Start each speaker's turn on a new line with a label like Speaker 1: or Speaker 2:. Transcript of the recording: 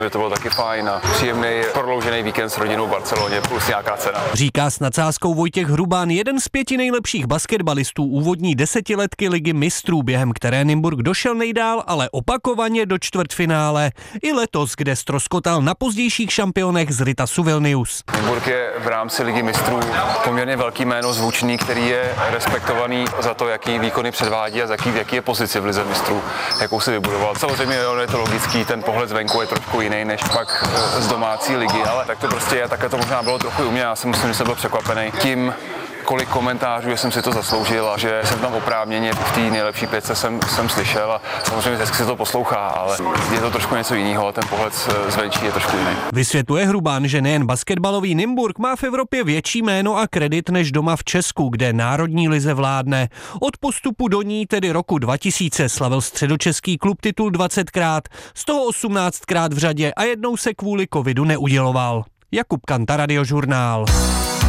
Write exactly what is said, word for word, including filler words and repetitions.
Speaker 1: že to bylo taky fajn a příjemný prodloužený víkend s rodinou v Barceloně plus nějaká cena.
Speaker 2: Říká s nadsázkou Vojtěch Hrubán, jeden z pěti nejlepších basketbalistů úvodní desetiletky Ligy mistrů, během které Nymburk došel nejdál, ale opakovaně do čtvrtfinále. I letos, kde ztroskotal na pozdějších šampionech z Rytasu Vilnius.
Speaker 1: Nymburk je v rámci Ligy mistrů poměrně velký jméno, zvučný, který je respektovaný za to, jaký výkony předvádí a za jaký, jaký je pozici v Lize mistrů, jakou si vybudoval. Samozřejmě je to logický, ten pohled zvenku je trošku jiný než pak z domácí ligy, ale tak to prostě je, takhle to možná bylo trochu u mě, já si myslím, že jsem byl překvapený tím, kolik komentářů, že jsem si to zasloužil a že jsem tam oprávněně v té nejlepší pětce jsem, jsem slyšel a samozřejmě hezky se to poslouchá, ale je to trošku něco jiného a ten pohled zvenčí je trošku jiný.
Speaker 2: Vysvětluje Hrubán, že nejen basketbalový Nymburk má v Evropě větší jméno a kredit než doma v Česku, kde národní lize vládne. Od postupu do ní, tedy roku dva tisíce, slavil středočeský klub titul dvacetkrát, z toho osmnáctkrát v řadě a jednou se kvůli covidu neuděloval. Jakub Kanta, Radiožurnál.